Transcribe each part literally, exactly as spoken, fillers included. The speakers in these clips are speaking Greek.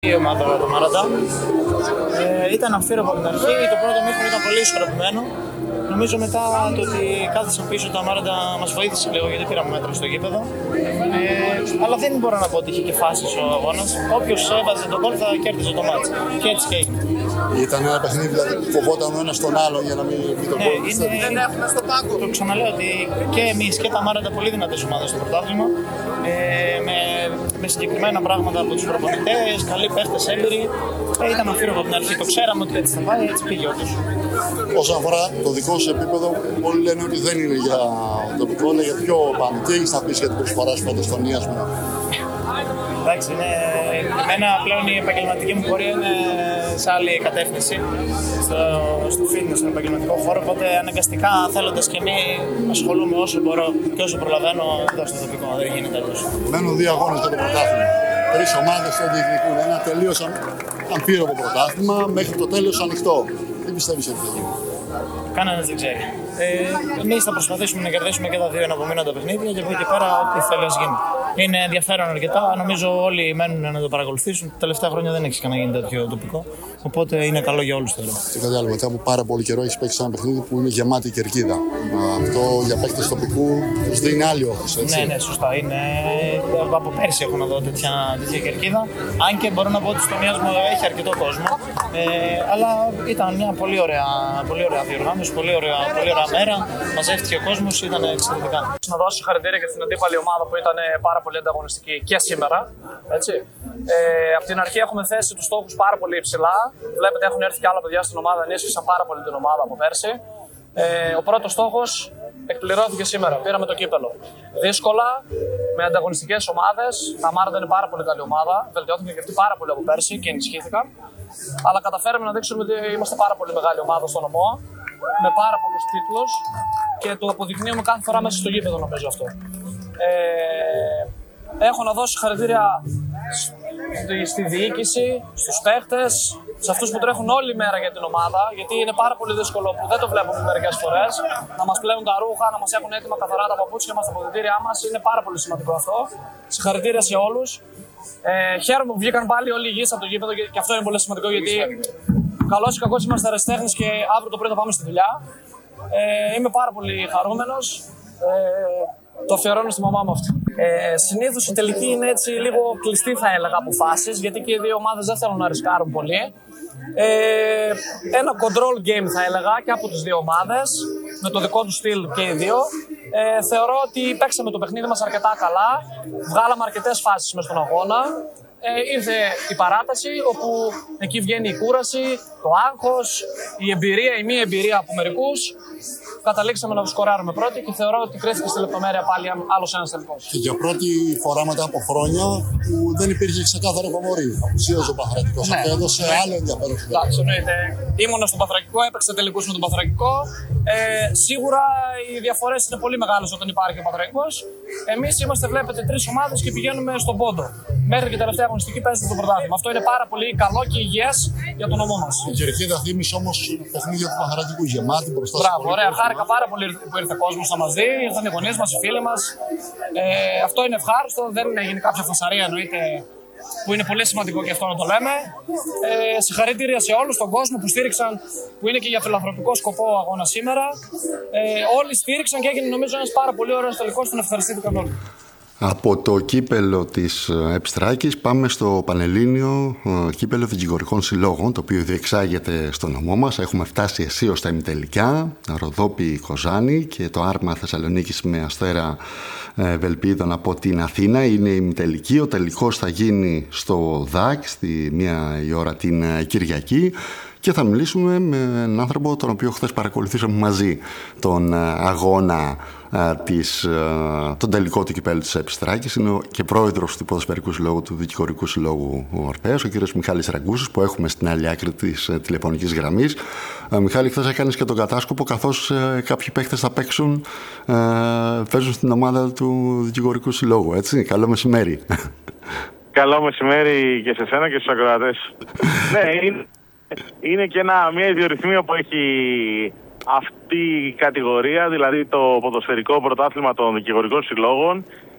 Η ομάδα του Μάραντα ε, ήταν αμφίροπο από την αρχή. Το πρώτο μήχρονο ήταν πολύ ισορροπημένο. Νομίζω μετά το ότι κάθισαν πίσω το Μάραντα μας βοήθησε λίγο γιατί πήραμε μέτρα στο γήπεδο. Ε, αλλά δεν μπορώ να πω ότι είχε και φάσεις ο αγώνας. Όποιος έβαζε τον γκολ θα κέρδιζε το μάτς. Και έτσι και έγινε. Ήταν ένα παιχνίδι δηλαδή που φοβόταν ο ένας τον άλλο για να μην πει τον γκολ. Ναι, δεν έχουμε στο πάγκο. Το ξαναλέω ότι και εμείς και τα Μάραντα πολύ δυνατές ομάδες στο πρωτάθλημα. Ε, με, με συγκεκριμένα πράγματα από τους προπονητές, καλοί παίχτες, έμπειροι. Ε, ήταν αμφίροπο από την αρχή. Το ξέραμε ότι έτσι θα πάει, έτσι πήγε όντως. Όσον αφορά το δικό σου επίπεδο, πολλοί λένε ότι δεν είναι για τοπικό, είναι για πιο πάνω. Τι έχεις να πεις για την προσφορά σου φέτος στον Ιάσμο? Εντάξει, είναι, εμένα πλέον η επαγγελματική μου πορεία είναι σε άλλη κατεύθυνση, στο, στο fitness, στον επαγγελματικό χώρο, οπότε αναγκαστικά θέλοντας και εμείς ασχολούμαι όσο μπορώ και όσο προλαβαίνω εδώ στο τοπικό, δεν γίνεται αλλιώς. Μένουν δύο αγώνες για το πρωτάθλημα. Τρεις ομάδες το διεκδικούν. Ένα τελείως αμφίροπο πρωτάθλημα, μέχρι το τέλος ανοιχτό. Τι πιστεύεις ότι θα γίνει? Κανένας δεν ξέρει. Ε, εμείς θα προσπαθήσουμε να κερδίσουμε και τα δύο αναπομείνοντα παιχνίδια και από εκεί και πέρα ό,τι θέλει ας γίνει. Είναι ενδιαφέρον αρκετά. Νομίζω όλοι μένουν να το παρακολουθήσουν. Τα τελευταία χρόνια δεν έχει ξαναγίνει τέτοιο τοπικό. Οπότε είναι καλό για όλους τώρα. Και κάτι άλλο. Μετά από πάρα πολύ καιρό έχει παίξει ένα παιχνίδι που είναι γεμάτη κερκίδα. Αυτό για παίκτες τοπικού τους δίνει άλλη όθηση. Ναι, ναι, σωστά. Είναι... Από πέρσι έχω να δω τέτοια, τέτοια κερκίδα. Αν και μπορώ να πω ότι στον Ιάσμο έχει αρκετό κόσμο. Ε, αλλά ήταν μια πολύ ωραία, πολύ ωραία διοργάνωση, πολύ ωραία, πολύ ωραία μέρα. Μαζεύτηκε ο κόσμος, ήταν εξαιρετικά. Να δώσω συγχαρητήρια και στην αντίπαλη ομάδα που ήταν πάρα πολύ ανταγωνιστική και σήμερα. Έτσι. Ε, από την αρχή έχουμε θέσει τους στόχους πάρα πολύ υψηλά. Βλέπετε, έχουν έρθει και άλλα παιδιά στην ομάδα, ενίσχυσαν πάρα πολύ την ομάδα από πέρσι. Ε, ο πρώτος στόχος εκπληρώθηκε σήμερα. Πήραμε το κύπελο. Δύσκολα, με ανταγωνιστικές ομάδες. Τα Μάραντα είναι πάρα πολύ καλή ομάδα. Βελτιώθηκε και αυτή πάρα πολύ από πέρσι και ενισχύθηκαν. Αλλά καταφέραμε να δείξουμε ότι είμαστε πάρα πολύ μεγάλη ομάδα στον νομό. Με πάρα πολλούς τίτλους και το αποδεικνύουμε κάθε φορά μέσα στο γήπεδο, νομίζω αυτό. Ε, έχω να δώσω χαρακτήρια στη διοίκηση, στους παίχτες, σε αυτούς που τρέχουν όλη μέρα για την ομάδα, γιατί είναι πάρα πολύ δύσκολο που δεν το βλέπουμε μερικές φορές. Να μας πλένουν τα ρούχα, να μας έχουν έτοιμα καθαρά τα παπούτσια μας, τα αποδυτήριά μας. Είναι πάρα πολύ σημαντικό αυτό. Συγχαρητήρια σε όλους. Ε, χαίρομαι που βγήκαν πάλι όλοι υγιείς από το γήπεδο και αυτό είναι πολύ σημαντικό γιατί καλώς ή κακώς είμαστε αεραστέχνες και αύριο το πρωί θα πάμε στη δουλειά. Ε, είμαι πάρα πολύ χαρούμενος. Ε, το αφιερώνω στη μαμά μου αυτό. Ε, συνήθως η τελική είναι έτσι λίγο κλειστή, θα έλεγα, από φάσεις, γιατί και οι δύο ομάδες δεν θέλουν να ρισκάρουν πολύ. Ε, ένα control game θα έλεγα και από τις δύο ομάδες, με το δικό του στυλ και οι δύο. Ε, θεωρώ ότι παίξαμε το παιχνίδι μας αρκετά καλά, βγάλαμε αρκετές φάσεις μες στον αγώνα. Ε, ήρθε η παράταση, όπου εκεί βγαίνει η κούραση, το άγχος, η εμπειρία, η μη εμπειρία από μερικούς. Καταλήξαμε να σκοράρουμε πρώτοι και θεωρώ ότι κρίθηκε στη λεπτομέρεια πάλι άλλος ένας τελικός. Και για πρώτη φορά μετά από χρόνια που δεν υπήρχε ξεκάθαρο φαβορί. Απουσίαζε ο Παθρακικός. Ναι. Αυτό έδωσε άλλο ενδιαφέρον. Εντάξει, εννοείται. Ήμουνα στον Παθρακικό, έπαιξε τελικούς με τον Παθρακικό. Ε, σίγουρα οι διαφορές είναι πολύ μεγάλες όταν υπάρχει ο Παθρακικός. Εμείς είμαστε, βλέπετε, τρεις ομάδες και πηγαίνουμε στον πόντο. Μέχρι και τελευταία αγωνιστική παίζεται το πρωτάθλημα. Αυτό είναι πάρα πολύ καλό και υγιές για τον νομό μας. Η κερκίδα θύμισε όμως παιχνίδια του Παθρακικού, γεμάτη μπροστά. Μπράβο, ωραία. Χάρηκα πάρα πολύ που ήρθε ο κόσμος να μας δει, ήρθαν οι γονείς μας, οι φίλοι μας. Ε, αυτό είναι ευχάριστο, δεν έγινε κάποια φασαρία, εννοείται, που είναι πολύ σημαντικό και αυτό να το λέμε. Ε, συγχαρητήρια σε όλους τον κόσμο που στήριξαν, που είναι και για φιλανθρωπικό σκοπό ο αγώνα σήμερα. Ε, όλοι στήριξαν και έγινε νομίζω ένας πάρα πολύ ωραίος τελικός, τον ευχαριστήθηκαν όλοι. Από το κύπελο της Επιστράκης πάμε στο Πανελλήνιο κύπελο δικηγορικών συλλόγων, το οποίο διεξάγεται στο νομό μας. Έχουμε φτάσει αισίως στα ημιτελικά, Ροδόπη Κοζάνη και το Άρμα Θεσσαλονίκης με Αστέρα Βελπίδων από την Αθήνα. Είναι η ημιτελική, ο τελικός θα γίνει στο ΔΑΚ στη μία η ώρα την Κυριακή. Και θα μιλήσουμε με έναν άνθρωπο τον οποίο χθες παρακολουθήσαμε μαζί τον αγώνα της, τον τελικό του κυπέλλου της Επιστράκης. Είναι και πρόεδρος του Ποδοσφαιρικού Συλλόγου του Δικηγορικού Συλλόγου Ορπέας, ο κύριος Μιχάλης Ραγκούσης, που έχουμε στην άλλη άκρη της τηλεφωνικής γραμμής. Μιχάλη, χθες έκανες και τον κατάσκοπο, καθώς κάποιοι παίχτες θα παίξουν, παίζουν στην ομάδα του Δικηγορικού Συλλόγου, έτσι. Καλό μεσημέρι. Καλό μεσημέρι και σε σένα και στους ακροατές. Ναι, είναι... Είναι και ένα, μια ιδιορυθμία που έχει αυτή η κατηγορία, δηλαδή το ποδοσφαιρικό πρωτάθλημα των δικηγορικών συλλόγων.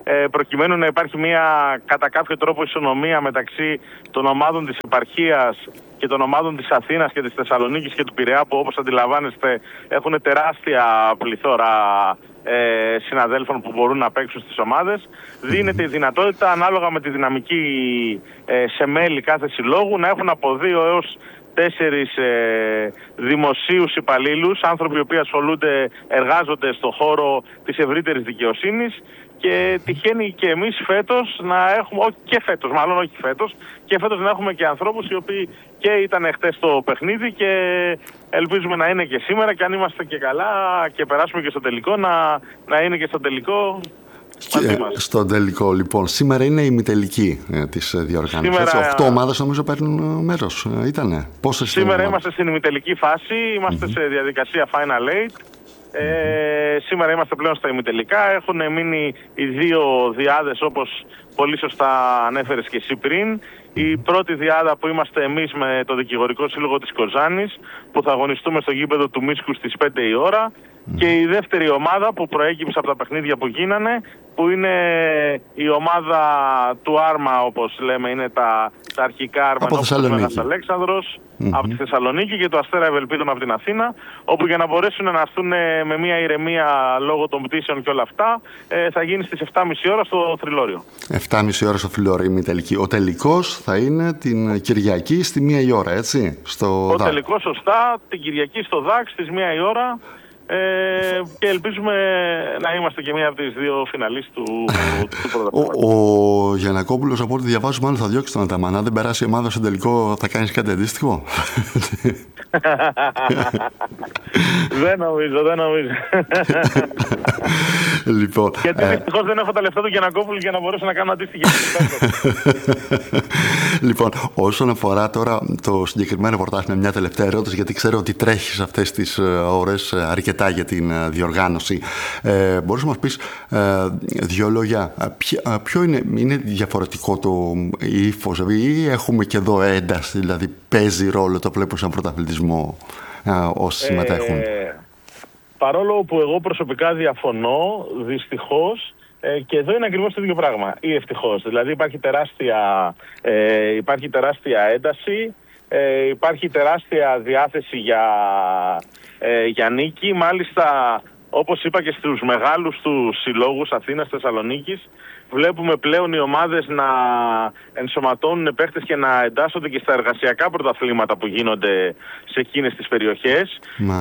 ε, προκειμένου να υπάρχει μια κατά κάποιο τρόπο ισονομία μεταξύ των ομάδων της επαρχίας και των ομάδων της Αθήνας και της Θεσσαλονίκης και του Πειραιά, που όπως αντιλαμβάνεστε έχουν τεράστια πληθώρα ε, συναδέλφων που μπορούν να παίξουν στις ομάδες. Δίνεται η δυνατότητα, ανάλογα με τη δυναμική ε, σε μέλη κάθε συλλόγου, να έχουν από δύο έως τέσσερις ε, δημοσίους υπαλλήλους, άνθρωποι οι οποίοι ασχολούνται, εργάζονται στον χώρο της ευρύτερης δικαιοσύνης, και τυχαίνει και εμείς φέτος να έχουμε, όχι και φέτος, μάλλον όχι φέτος, και φέτος να έχουμε και ανθρώπους οι οποίοι και ήταν χτες στο παιχνίδι και ελπίζουμε να είναι και σήμερα, και αν είμαστε και καλά και περάσουμε και στο τελικό, να, να είναι και στο τελικό. Και στο τελικό, λοιπόν, σήμερα είναι η ημιτελική ε, της διοργάνωσης. Σήμερα... Οχτώ ομάδες νομίζω παίρνουν μέρος. Ε, ήτανε. Πόσες σήμερα ομάδες? Είμαστε στην ημιτελική φάση, είμαστε mm-hmm. σε διαδικασία Final Eight. Ε, mm-hmm. Σήμερα είμαστε πλέον στα ημιτελικά. Έχουν μείνει οι δύο διάδες, όπως πολύ σωστά ανέφερες και εσύ πριν. Η πρώτη διάδα που είμαστε εμείς με το Δικηγορικό Σύλλογο της Κοζάνης, που θα αγωνιστούμε στο γήπεδο του Μίσκου στις πέντε η ώρα. Mm. Και η δεύτερη ομάδα που προέκυψε από τα παιχνίδια που γίνανε, που είναι η ομάδα του Άρμα, όπως λέμε, είναι τα, τα αρχικά Άρμα, από Θεσσαλονίκη, Αλέξανδρος, mm-hmm. από τη Θεσσαλονίκη, και το Αστέρα Ευελπίδων από την Αθήνα, όπου για να μπορέσουν να έρθουν με μια ηρεμία λόγω των πτήσεων και όλα αυτά, ε, θα γίνει στις επτά και μισή ώρα στο Θρυλώριο. επτά και μισή ώρα στο Θρυλώριο η τελική. Ο τελικός θα είναι την Κυριακή στη μία η ώρα, έτσι, στο Ο ΔΑΚ. τελικός σωστά, την Κυριακή στο ΔΑΚ στις μία η ώρα. Ε, και ελπίζουμε να είμαστε και μία από τις δύο φιναλίστ του, του πρωταθλήματος. Ο, ο Γιαννακόπουλος, από ό,τι διαβάζουμε, μάλλον θα διώξει τον Αταμανά. Αν δεν περάσει η ομάδα στο τελικό, θα κάνεις κάτι αντίστοιχο? Δεν νομίζω, δεν νομίζω. Λοιπόν, γιατί δυστυχώς ε... δεν έχω τα λεφτά του Γιαννακόπουλου για να μπορέσω να κάνω αντίστοιχη. Λοιπόν, όσον αφορά τώρα το συγκεκριμένο πρωτάθλημα, μια τελευταία ερώτηση, γιατί ξέρω ότι τρέχεις αυτές τις ώρες αρκετά για την διοργάνωση. Ε, μπορείς να μας πεις ε, δύο λόγια, ποιο, ποιο είναι, είναι διαφορετικό το ύφος, ή έχουμε και εδώ ένταση, δηλαδή παίζει ρόλο το βλέπω σαν πρωταθλητισμό ε, όσοι συμμετέχουν? Ε, παρόλο που εγώ προσωπικά διαφωνώ, δυστυχώς, Ε, και εδώ είναι ακριβώς το ίδιο πράγμα, ή ευτυχώς. Δηλαδή υπάρχει τεράστια, ε, υπάρχει τεράστια ένταση, ε, υπάρχει τεράστια διάθεση για, ε, για νίκη. Μάλιστα, όπως είπα και στους μεγάλους του συλλόγους Αθήνας, Θεσσαλονίκης, βλέπουμε πλέον οι ομάδες να ενσωματώνουν παίχτες και να εντάσσονται και στα εργασιακά πρωταθλήματα που γίνονται σε εκείνες τις περιοχές.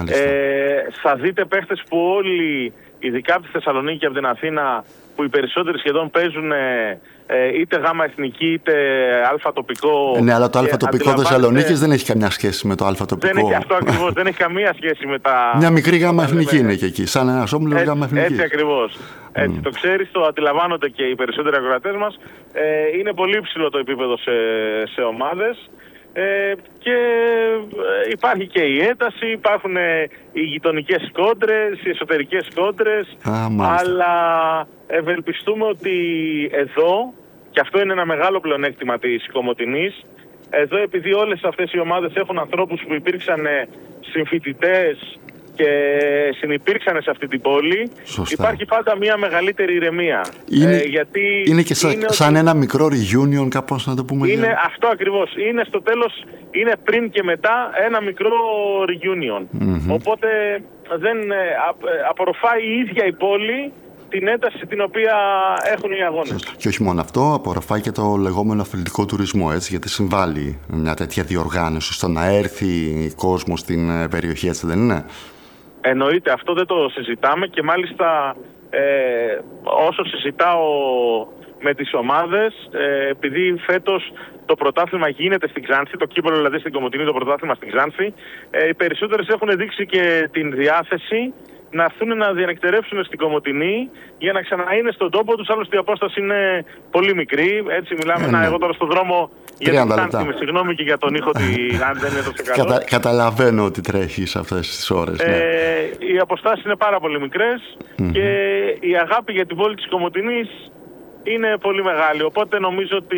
Ε, θα δείτε παίχτες που όλοι, ειδικά από τη Θεσσαλονίκη και από την Αθήνα, που οι περισσότεροι σχεδόν παίζουν ε, είτε γάμα εθνική είτε αλφα τοπικό. Ναι, αλλά το αλφα τοπικό Θεσσαλονίκης δεν έχει καμιά σχέση με το αλφα τοπικό. Δεν έχει αυτό ακριβώς, δεν έχει καμία σχέση με τα... Μια μικρή γάμα εθνική είναι και εκεί, σαν ένας όμιλος γάμα εθνική. Έτσι ακριβώς. Έτσι, mm. Το ξέρεις, το αντιλαμβάνονται και οι περισσότεροι ακροατές μας. Ε, είναι πολύ ψηλό το επίπεδο σε, σε ομάδες. Ε, και υπάρχει και η ένταση, υπάρχουν οι γειτονικές κόντρες, οι εσωτερικές κόντρες, αλλά ευελπιστούμε ότι εδώ, και αυτό είναι ένα μεγάλο πλεονέκτημα της Κομοτηνής, εδώ επειδή όλες αυτές οι ομάδες έχουν ανθρώπους που υπήρξαν συμφοιτητές και συνυπήρξαν σε αυτή την πόλη, σωστά, υπάρχει πάντα μια μεγαλύτερη ηρεμία. Είναι, ε, γιατί είναι και σαν, είναι σαν ότι... ένα μικρό reunion, κάπως να το πούμε. Είναι για... αυτό ακριβώς. Είναι στο τέλος, είναι πριν και μετά ένα μικρό reunion. Mm-hmm. Οπότε δεν απορροφάει η ίδια η πόλη την ένταση την οποία έχουν οι αγώνες. Και όχι μόνο αυτό, απορροφάει και το λεγόμενο αθλητικό τουρισμό, έτσι, γιατί συμβάλλει μια τέτοια διοργάνωση στο να έρθει κόσμο στην περιοχή, έτσι δεν είναι? Εννοείται, αυτό δεν το συζητάμε, και μάλιστα ε, όσο συζητάω με τις ομάδες, ε, επειδή φέτος το πρωτάθλημα γίνεται στην Ξάνθη, το κύπελλο δηλαδή στην Κομοτηνή, το πρωτάθλημα στην Ξάνθη, ε, οι περισσότερες έχουν δείξει και την διάθεση να έρθουν να διανεκτερεύσουν στην Κομοτηνή για να ξαναείναι στον τόπο τους. Άλλωστε η απόσταση είναι πολύ μικρή. Έτσι μιλάμε, ε, ναι. να, εγώ τώρα στον δρόμο για την Ξάνθη, με συγγνώμη και για τον ήχο ότι αν δεν είναι τόσο καλό. Κατα, καταλαβαίνω ότι τρέχεις αυτές τις ώρες. Ναι. Ε, οι αποστάσεις είναι πάρα πολύ μικρές, mm-hmm. και η αγάπη για την πόλη της Κομοτηνής είναι πολύ μεγάλη. Οπότε νομίζω ότι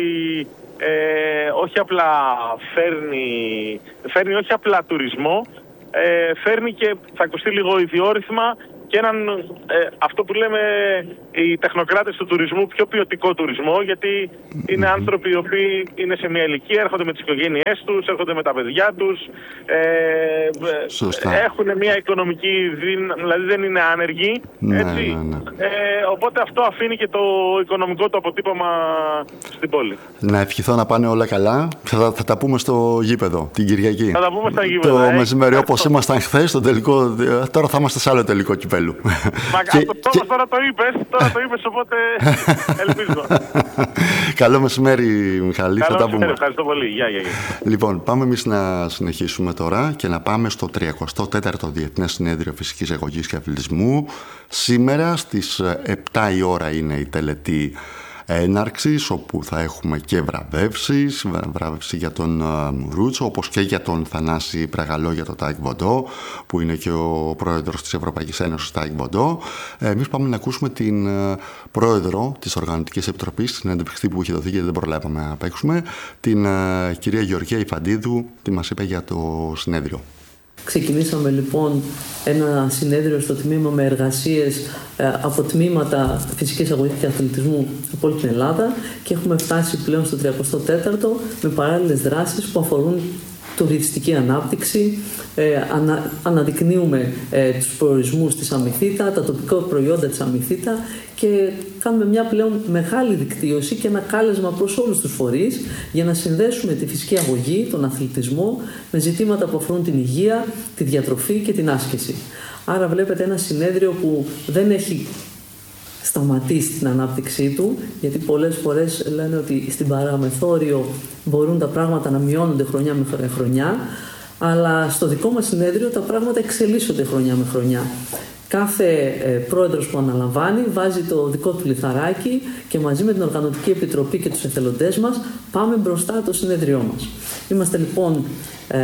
ε, όχι απλά φέρνει, φέρνει όχι απλά τουρισμό, Ε, φέρνει και, θα ακουστεί λίγο ιδιόρυθμα, και έναν, ε, αυτό που λέμε οι τεχνοκράτες του τουρισμού πιο ποιοτικό τουρισμό, γιατί είναι άνθρωποι οι οποίοι είναι σε μια ηλικία, έρχονται με τις οικογένειές τους, έρχονται με τα παιδιά τους, ε, έχουν μια οικονομική δύναμη, δηλαδή δεν είναι άνεργοι, έτσι. Ναι, ναι, ναι. Ε, οπότε αυτό αφήνει και το οικονομικό του αποτύπωμα στην πόλη. Να ευχηθώ να πάνε όλα καλά. Θα, θα τα πούμε στο γήπεδο την Κυριακή. Θα τα πούμε στα γήπεδα. Το ε, μεσημέρι, όπως ήμασταν χθες, στο τελικό, τώρα θα είμαστε σε άλλο τελικό κυπέλου. Μα και, αυτό και... τώρα το είπες, τώρα το είπες, οπότε ελπίζω. Καλό μεσημέρι, Μιχάλη. Καλό θα τα μεσημέρι, πούμε. ευχαριστώ πολύ. Γεια, γεια, γεια. Λοιπόν, πάμε εμείς να συνεχίσουμε τώρα και να πάμε στο τριακοστό τέταρτο Διεθνές Συνέδριο Φυσικής Αγωγής και Αθλητισμού. Σήμερα στις επτά η ώρα είναι η τελετή έναρξης, όπου θα έχουμε και βραβεύσεις, βράβευση για τον Μουρούτσο, όπως και για τον Θανάση Πραγαλό για το Τάικβοντό, που είναι και ο πρόεδρος της Ευρωπαϊκής Ένωσης Τάικβοντό. Εμείς πάμε να ακούσουμε την πρόεδρο της Οργανωτικής Επιτροπής, στην συνέντευξη που είχε δοθεί γιατί δεν προλάβαμε να παίξουμε, την κυρία Γεωργία Ιφαντίδου, τι μας είπε για το συνέδριο. Ξεκινήσαμε λοιπόν ένα συνέδριο στο τμήμα με εργασίες από τμήματα φυσικής αγωγής και αθλητισμού από όλη την Ελλάδα και έχουμε φτάσει πλέον στο τριακοστό τέταρτο με παράλληλες δράσεις που αφορούν τουριστική ανάπτυξη, ε, ανα, αναδεικνύουμε ε, τους προορισμούς της Αμυθίτα, τα τοπικά προϊόντα της Αμυθίτα και κάνουμε μια πλέον μεγάλη δικτύωση και ένα κάλεσμα προς όλους τους φορείς για να συνδέσουμε τη φυσική αγωγή, τον αθλητισμό με ζητήματα που αφορούν την υγεία, τη διατροφή και την άσκηση. Άρα βλέπετε ένα συνέδριο που δεν έχει σταματήσει την ανάπτυξή του, γιατί πολλές φορές λένε ότι στην παραμεθόριο μπορούν τα πράγματα να μειώνονται χρονιά με χρονιά, αλλά στο δικό μας συνέδριο τα πράγματα εξελίσσονται χρονιά με χρονιά. Κάθε ε, πρόεδρος που αναλαμβάνει βάζει το δικό του λιθαράκι και μαζί με την Οργανωτική Επιτροπή και τους εθελοντές μας πάμε μπροστά το συνέδριό μας. Είμαστε λοιπόν, ε,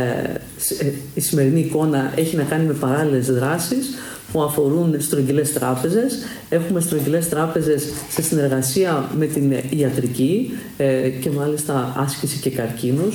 ε, η σημερινή εικόνα έχει να κάνει με παράλληλες δράσεις που αφορούν στρογγυλές τράπεζες. Έχουμε στρογγυλές τράπεζες σε συνεργασία με την ιατρική ε, και μάλιστα άσκηση και καρκίνους,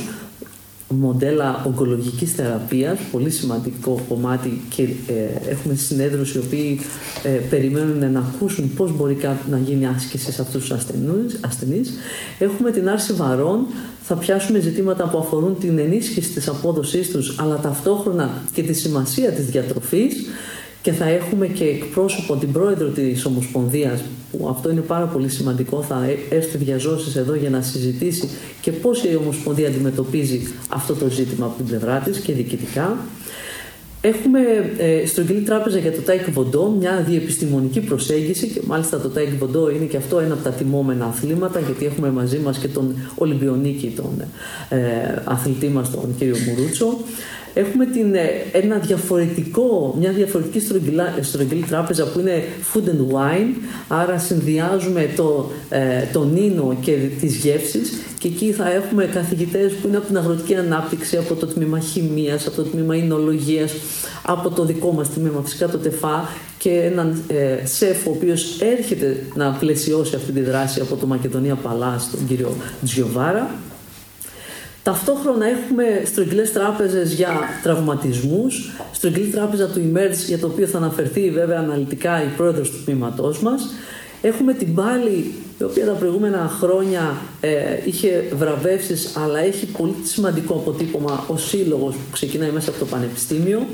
μοντέλα ογκολογικής θεραπείας, πολύ σημαντικό κομμάτι και ε, έχουμε συνέδρους οι οποίοι ε, περιμένουν να ακούσουν πώς μπορεί να γίνει άσκηση σε αυτούς τους ασθενείς, ασθενείς. Έχουμε την άρση βαρών, θα πιάσουμε ζητήματα που αφορούν την ενίσχυση της απόδοσής τους, αλλά ταυτόχρονα και τη σημασία της διατροφής. Και θα έχουμε και εκπρόσωπο την πρόεδρο της Ομοσπονδίας, που αυτό είναι πάρα πολύ σημαντικό, θα έρθει διαζώσεις εδώ για να συζητήσει και πώς η Ομοσπονδία αντιμετωπίζει αυτό το ζήτημα από την πλευρά της και διοικητικά. Έχουμε ε, στρογγυλή τράπεζα για το Τάικβοντό, μια διεπιστημονική προσέγγιση και μάλιστα το Τάικβοντό είναι και αυτό ένα από τα τιμόμενα αθλήματα, γιατί έχουμε μαζί μας και τον Ολυμπιονίκη, τον ε, αθλητή μας, τον κύριο Μουρούτσο. Έχουμε την, ένα διαφορετικό, μια διαφορετική στρογγυλή τράπεζα που είναι food and wine, άρα συνδυάζουμε το, ε, τον ίνο και τις γεύσεις και εκεί θα έχουμε καθηγητές που είναι από την αγροτική ανάπτυξη, από το τμήμα χημείας, από το τμήμα εινολογίας, από το δικό μας τμήμα φυσικά το ΤΕΦΑ και έναν ε, σεφ ο οποίος έρχεται να πλαισιώσει αυτή τη δράση από το Μακεδονία Παλάς, τον κύριο Τζιοβάρα. Ταυτόχρονα έχουμε στρογγυλές τράπεζες για τραυματισμούς, στρογγυλή τράπεζα του Emerge, για το οποίο θα αναφερθεί βέβαια αναλυτικά η πρόεδρος του τμήματός μας. Έχουμε την πάλι, η οποία τα προηγούμενα χρόνια ε, είχε βραβεύσεις, αλλά έχει πολύ σημαντικό αποτύπωμα ο σύλλογος που ξεκινάει μέσα από το Πανεπιστήμιο.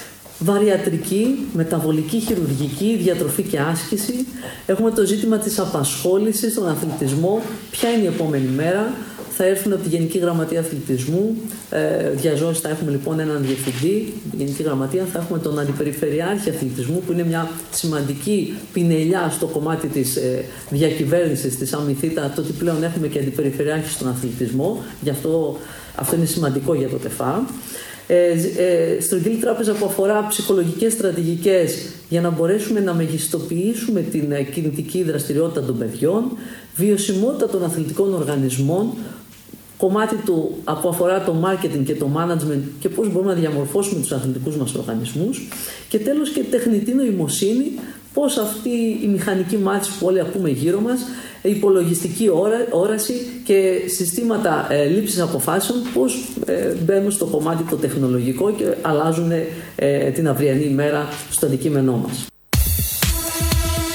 Βαριατρική, μεταβολική χειρουργική, διατροφή και άσκηση. Έχουμε το ζήτημα της απασχόλησης, τον αθλητισμό, ποια είναι η επόμενη μέρα. Θα έρθουν από τη Γενική Γραμματεία Αθλητισμού, ε, διαζώσεις θα έχουμε λοιπόν έναν διευθυντή, τη Γενική Γραμματεία, θα έχουμε τον Αντιπεριφερειάρχη Αθλητισμού που είναι μια σημαντική πινελιά στο κομμάτι της ε, διακυβέρνησης της Αμυθίτα, το ότι πλέον έχουμε και Αντιπεριφερειάρχη στον αθλητισμό, γι' αυτό αυτό είναι σημαντικό για το ΤΕΦΑ. Ε, ε, στρογγυλή τράπεζα που αφορά ψυχολογικές στρατηγικές για να μπορέσουμε να μεγιστοποιήσουμε την ε, κινητική δραστηριότητα των παιδιών, βιωσιμότητα των αθλητικών οργανισμών, κομμάτι του που αφορά το marketing και το management και πώς μπορούμε να διαμορφώσουμε τους αθλητικούς μας οργανισμούς και τέλος και τεχνητή νοημοσύνη, πώς αυτή η μηχανική μάθηση που όλοι ακούμε γύρω μας, η υπολογιστική όραση και συστήματα ε, λήψης αποφάσεων, πώς ε, μπαίνουν στο κομμάτι το τεχνολογικό και αλλάζουν ε, την αυριανή ημέρα στο αντικείμενό μας.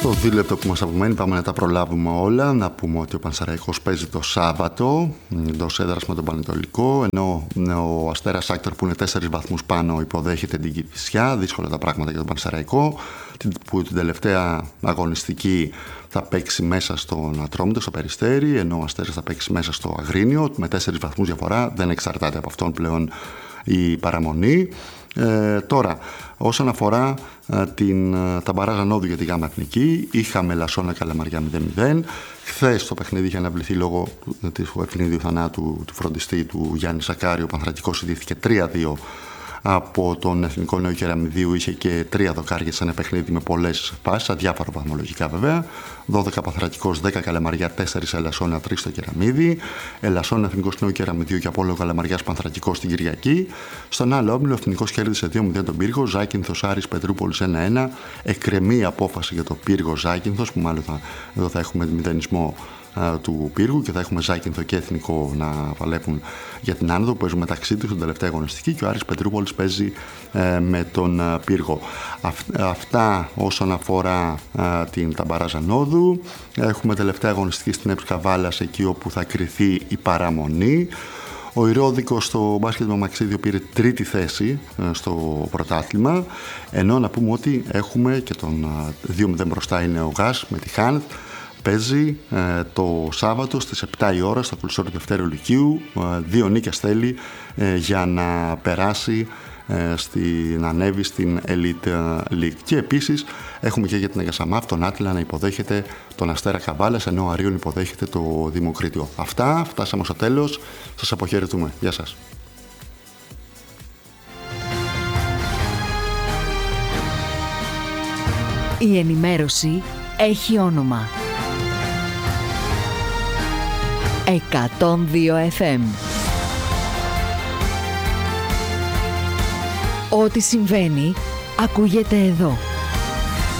Στο δίλεπτο που μας απομένει πάμε να τα προλάβουμε όλα. Να πούμε ότι ο Πανσεραϊκός παίζει το Σάββατο εντός έδρας με τον Πανετολικό, ενώ ο Αστέρας Άκτορ που είναι τέσσερις βαθμούς πάνω υποδέχεται την Κηφισιά. Δύσκολα τα πράγματα για τον Πανσεραϊκό, που την τελευταία αγωνιστική θα παίξει μέσα στον Ατρόμητο, στο Περιστέρι, ενώ ο Αστέρας θα παίξει μέσα στο Αγρίνιο με τέσσερις βαθμούς διαφορά. Δεν εξαρτάται από αυτόν πλέον η παραμονή. Ε, τώρα, όσον αφορά ε, την, τα μπαράζ ανόδου για τη Γάμα Εθνική, είχαμε Λασσόνα Καλαμαριά μηδέν μηδέν. Χθες το παιχνίδι είχε αναβληθεί λόγω του ευνίδιου θανάτου του φροντιστή του Γιάννη Σακάριου. Ο Πανθρακικός ιδρύθηκε τρία δύο από τον Εθνικό Νέο Κεραμιδίου. Είχε και τρία δοκάρια σε ένα παιχνίδι με πολλές φάσεις, αδιάφορο βαθμολογικά βέβαια. δώδεκα Πανθρακικός, δέκα Καλαμαριά, τέσσερα Ελασσόνα, τρία στο Κεραμίδι. Ελασσόνα Εθνικός Νέο Κεραμιδίου και Απόλλων Καλαμαριάς Πανθρακικός την Κυριακή. Στον άλλο όμιλο, ο Εθνικός κέρδισε δύο μηδέν τον Πύργο. Ζάκυνθος Άρης Πετρούπολης ένα ένα. Εκκρεμεί απόφαση για το Πύργο Ζάκυνθος, που μάλλον θα, εδώ θα έχουμε μηδενισμό του Πύργου και θα έχουμε Ζάκυνθο και Εθνικό να παλεύουν για την άνοδο, που παίζουν μεταξύ τους στην τελευταία αγωνιστική, και ο Άρης Πετρούπολης παίζει ε, με τον ε, Πύργο. Αυ, αυτά όσον αφορά ε, την τα μπαράζ ανόδου. Έχουμε τελευταία αγωνιστική στην ΕΠΣ Καβάλας, εκεί όπου θα κριθεί η παραμονή. Ο Ηρώδικος στο μπάσκετ με Μαξίδιο πήρε τρίτη θέση ε, στο πρωτάθλημα, ενώ να πούμε ότι έχουμε και τον ε, δύο μηδέν μπροστά είναι ο Γας με τη Χάνθ. Παίζει ε, το Σάββατο στις επτά η ώρα στο Κουλσόρ του Δευτέρου Λυκείου. Ε, δύο νίκες θέλει ε, για να περάσει, ε, στη, να ανέβει στην Elite League. Και επίσης έχουμε και για την Αγιασαμάφ τον Άτλα να υποδέχεται τον Αστέρα Καβάλας, ενώ ο Αρίων υποδέχεται το Δημοκρίτιο. Αυτά, φτάσαμε στο τέλος. Σας αποχαιρετούμε. Γεια σας. Η ενημέρωση έχει όνομα. εκατόν δύο εφ εμ. Ό,τι συμβαίνει ακούγεται εδώ.